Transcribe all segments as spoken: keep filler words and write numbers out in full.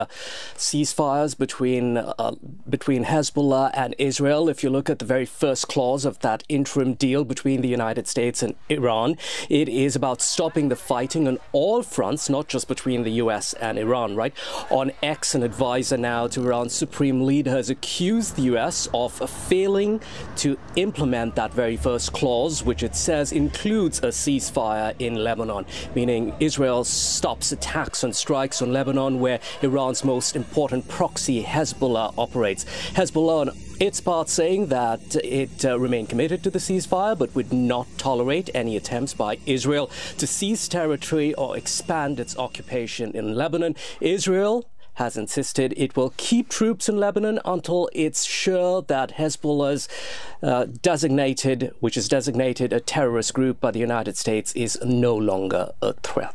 ceasefires between uh, between Hezbollah and Israel. If you look at the very first clause of that interim deal between the United States and Iran, it is about stopping the fighting on all fronts, not just between the U S and Iran, right? On X, an advisor now to Iran's supreme leader has accused the U S of failing to implement that very first clause, which it says includes a ceasefire in Lebanon, meaning Israel stops attacks and strikes on Lebanon, where Iran's most important proxy, Hezbollah, operates. Hezbollah, on its part, saying that it uh, remained committed to the ceasefire but would not tolerate any attempts by Israel to seize territory or expand its occupation in Lebanon. Israel has insisted it will keep troops in Lebanon until it's sure that Hezbollah's uh, designated, which is designated a terrorist group by the United States, is no longer a threat.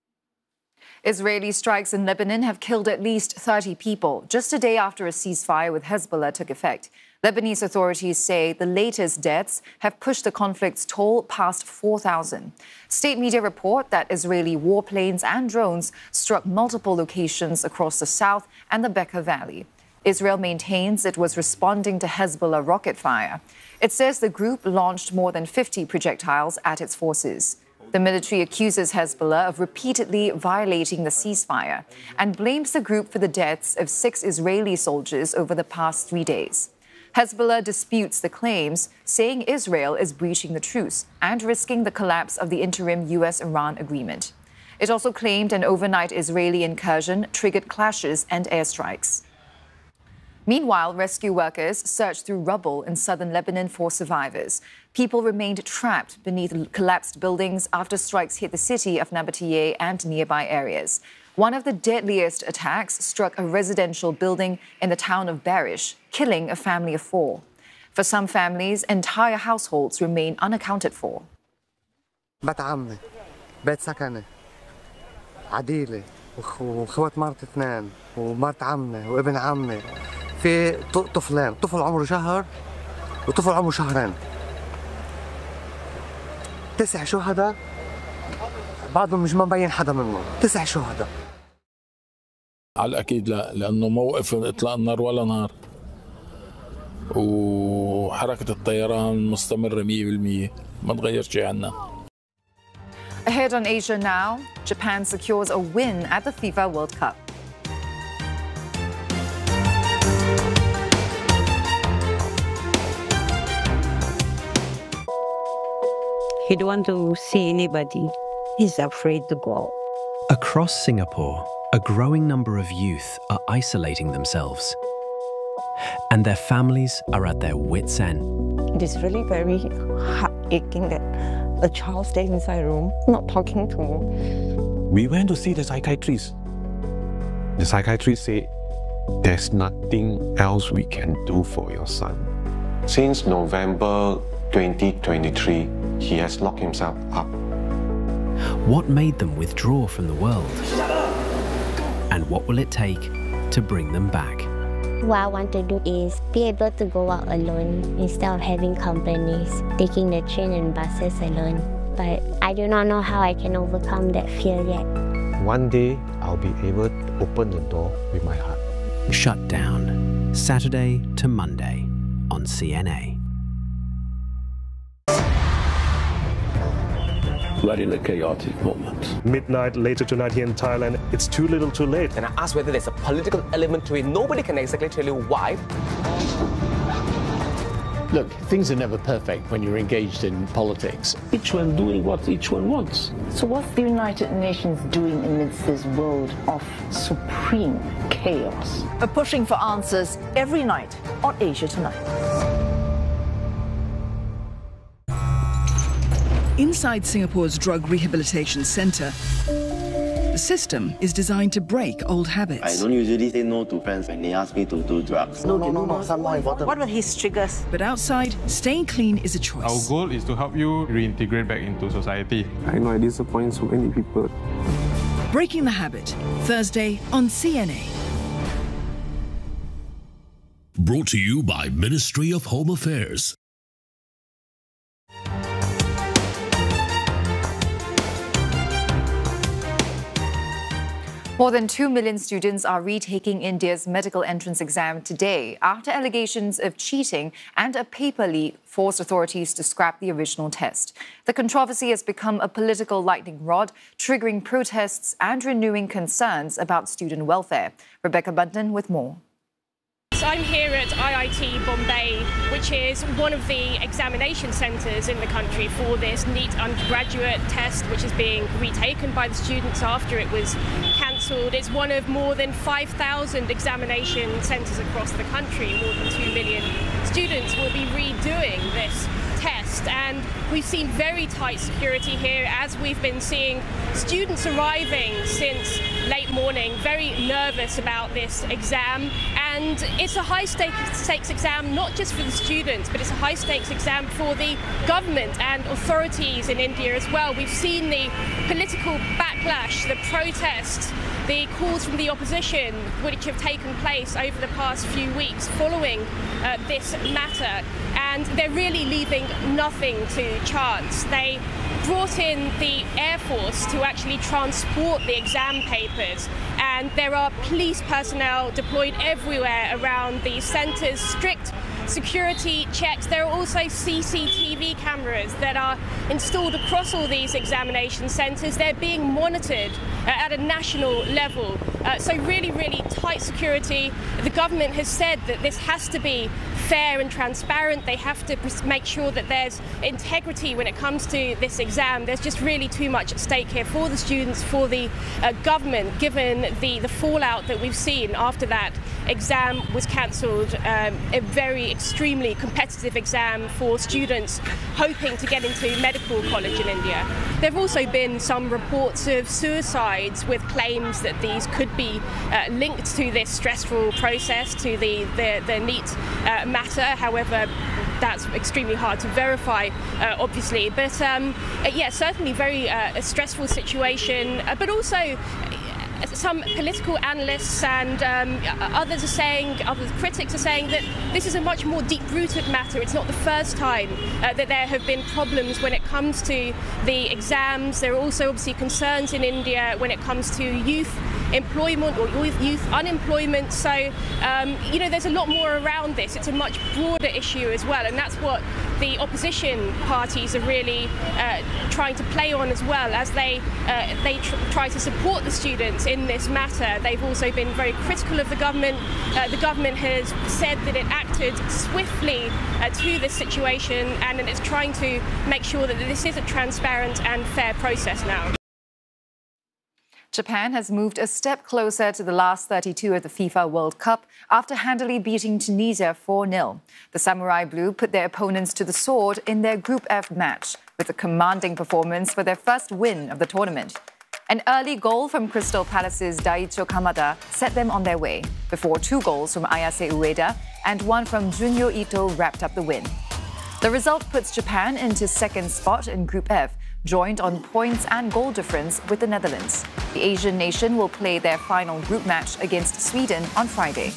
Israeli strikes in Lebanon have killed at least thirty people, just a day after a ceasefire with Hezbollah took effect. Lebanese authorities say the latest deaths have pushed the conflict's toll past four thousand. State media report that Israeli warplanes and drones struck multiple locations across the south and the Bekaa Valley. Israel maintains it was responding to Hezbollah rocket fire. It says the group launched more than fifty projectiles at its forces. The military accuses Hezbollah of repeatedly violating the ceasefire and blames the group for the deaths of six Israeli soldiers over the past three days. Hezbollah disputes the claims, saying Israel is breaching the truce and risking the collapse of the interim U S Iran agreement. It also claimed an overnight Israeli incursion triggered clashes and airstrikes. Meanwhile, rescue workers searched through rubble in southern Lebanon for survivors. People remained trapped beneath collapsed buildings after strikes hit the city of Nabatiyeh and nearby areas. One of the deadliest attacks struck a residential building in the town of Barish, killing a family of four. For some families, entire households remain unaccounted for. بيت عمي، بيت سكني، عديلة، وخوات مرت اثنين، ومرت عمي، وابن عمي. في طفلين، طفل عمره شهر وطفل عمره شهرين. تسع شهداء، بعضهم مش مبين حدا منهم، تسع شهداء. على الأكيد لا، لأنه موقف إطلاق النار ولا نار. وحركة الطيران مستمرة مية بالمية، ما تغير شيء عنا. Ahead on Asia now, Japan secures a win at the FIFA World Cup. He don't want to see anybody. He's afraid to go out. Across Singapore, a growing number of youth are isolating themselves, and their families are at their wits' end. It is really very heart-aching that a child stays inside a room, not talking to me. We went to see the psychiatrist. The psychiatrist said, there's nothing else we can do for your son. Since November twenty twenty-three, he has locked himself up. What made them withdraw from the world? And what will it take to bring them back? What I want to do is be able to go out alone instead of having companies, taking the train and buses alone. But I do not know how I can overcome that fear yet. One day, I'll be able to open the door with my heart. Shut Down, Saturday to Monday on C N A. We're in a chaotic moment. Midnight later tonight here in Thailand, it's too little too late. And I asked whether there's a political element to it. Nobody can exactly tell you why. Look, things are never perfect when you're engaged in politics. Each one doing what each one wants. So what's the United Nations doing amidst this world of supreme chaos? We're pushing for answers every night on Asia Tonight. Inside Singapore's drug rehabilitation centre, the system is designed to break old habits. I don't usually say no to friends when they ask me to do drugs. No, no, no, no, some more important. What were his triggers? But outside, staying clean is a choice. Our goal is to help you reintegrate back into society. I know I disappoint so many people. Breaking the Habit, Thursday on C N A. Brought to you by Ministry of Home Affairs. More than two million students are retaking India's medical entrance exam today after allegations of cheating and a paper leak forced authorities to scrap the original test. The controversy has become a political lightning rod, triggering protests and renewing concerns about student welfare. Rebecca Bunton with more. I'm here at I I T Bombay, which is one of the examination centres in the country for this NEET undergraduate test, which is being retaken by the students after it was cancelled. It's one of more than five thousand examination centres across the country. More than two million students will be redoing this test, and we've seen very tight security here as we've been seeing students arriving since late morning, very nervous about this exam. And it's a high stakes exam not just for the students, but it's a high stakes exam for the government and authorities in India as well. We've seen the political backlash, the protests, the calls from the opposition which have taken place over the past few weeks following uh, this matter, and they're really leaving nothing to chance. They brought in the Air Force to actually transport the exam papers, and there are police personnel deployed everywhere around the centres, strict security checks. There are also C C T V cameras that are installed across all these examination centres. They're being monitored uh, at a national level. Uh, so really, really tight security. The government has said that this has to be fair and transparent. They have to make sure that there's integrity when it comes to this exam. There's just really too much at stake here for the students, for the uh, government, given the, the fallout that we've seen after that exam was cancelled. Um, a very extremely competitive exam for students hoping to get into medical college in India. There have also been some reports of suicides with claims that these could be uh, linked to this stressful process, to the, the, the NEET uh, matter. However, that's extremely hard to verify, uh, obviously. But um, yeah, certainly very uh, a stressful situation, uh, but also some political analysts and um, others are saying, other critics are saying that this is a much more deep-rooted matter. It's not the first time uh, that there have been problems when it comes to the exams. There are also obviously concerns in India when it comes to youth employment or youth unemployment. So, um, you know, there's a lot more around this. It's a much broader issue as well, and that's what the opposition parties are really uh, trying to play on as well, as they uh, they tr try to support the students in this matter. They've also been very critical of the government. Uh, the government has said that it acted swiftly uh, to this situation, and it's trying to make sure that this is a transparent and fair process now. Japan has moved a step closer to the last thirty-two of the FIFA World Cup after handily beating Tunisia four nil. The Samurai Blue put their opponents to the sword in their Group F match with a commanding performance for their first win of the tournament. An early goal from Crystal Palace's Daicho Kamada set them on their way, before two goals from Ayase Ueda and one from Junyo Ito wrapped up the win. The result puts Japan into second spot in Group F, joined on points and goal difference with the Netherlands. The Asian nation will play their final group match against Sweden on Friday.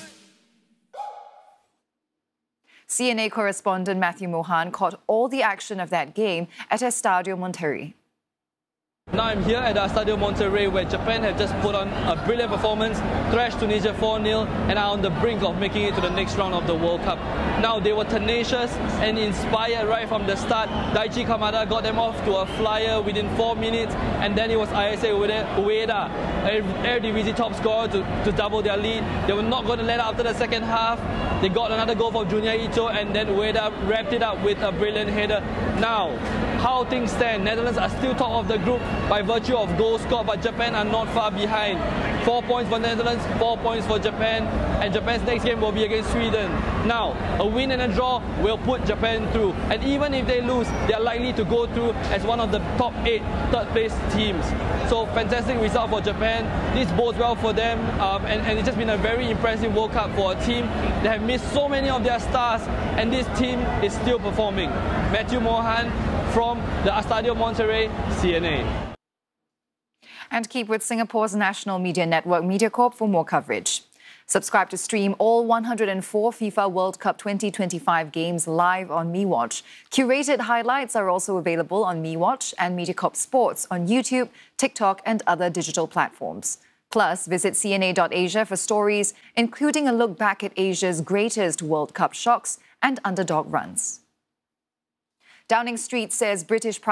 C N A correspondent Matthew Mohan caught all the action of that game at Estadio Monterrey. Now I'm here at the Estadio Monterrey, where Japan have just put on a brilliant performance, thrashed Tunisia four nil, and are on the brink of making it to the next round of the World Cup. Now they were tenacious and inspired right from the start. Daichi Kamada got them off to a flyer within four minutes, and then it was Ayase Ueda, Eredivisie top scorer, to, to double their lead. They were not going to let up after the second half. They got another goal from Junyo Ito, and then Ueda wrapped it up with a brilliant header. Now, how things stand, Netherlands are still top of the group by virtue of goals scored, but Japan are not far behind. Four points for Netherlands, four points for Japan, and Japan's next game will be against Sweden. Now, a win and a draw will put Japan through, and even if they lose, they are likely to go through as one of the top eight third place teams. So fantastic result for Japan. This bodes well for them, um, and, and it's just been a very impressive World Cup for a team that have missed so many of their stars, and this team is still performing. Matthew Mohan from the Estadio Monterrey, C N A. And keep with Singapore's national media network, MediaCorp, for more coverage. Subscribe to stream all one hundred four FIFA World Cup twenty twenty-five games live on MeWatch. Curated highlights are also available on MeWatch and MediaCorp Sports on YouTube, TikTok and other digital platforms. Plus, visit C N A dot Asia for stories, including a look back at Asia's greatest World Cup shocks and underdog runs. Downing Street says British